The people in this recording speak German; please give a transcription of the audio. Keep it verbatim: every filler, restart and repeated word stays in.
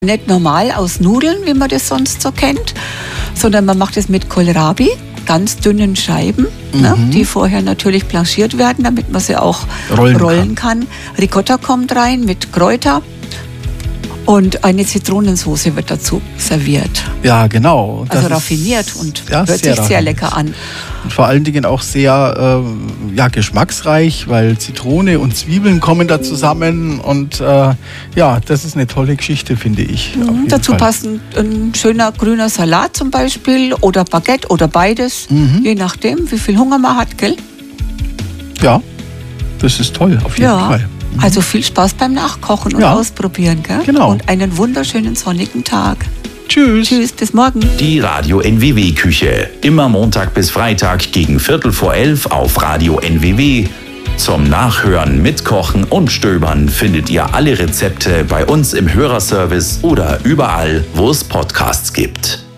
Nicht normal aus Nudeln, wie man das sonst so kennt, sondern man macht es mit Kohlrabi, ganz dünnen Scheiben, mhm. ne, die vorher natürlich blanchiert werden, damit man sie auch rollen, rollen kann. kann. Ricotta kommt rein mit Kräuter und eine Zitronensauce wird dazu serviert. Ja, genau. Das also raffiniert ist, und ja, hört sich sehr lecker an. Und vor allen Dingen auch sehr äh, ja, geschmacksreich, weil Zitrone und Zwiebeln kommen da zusammen und äh, ja, das ist eine tolle Geschichte, finde ich. Mhm, dazu Fall. passt ein, ein schöner grüner Salat zum Beispiel oder Baguette oder beides, mhm. je nachdem, wie viel Hunger man hat, gell? Ja, das ist toll, auf jeden ja. Fall. Mhm. Also viel Spaß beim Nachkochen und ja. ausprobieren, gell? Genau. Und einen wunderschönen sonnigen Tag. Tschüss. Tschüss, bis morgen. Die Radio N W W-Küche. Immer Montag bis Freitag gegen Viertel vor elf auf Radio N W W. Zum Nachhören, Mitkochen und Stöbern findet ihr alle Rezepte bei uns im Hörerservice oder überall, wo es Podcasts gibt.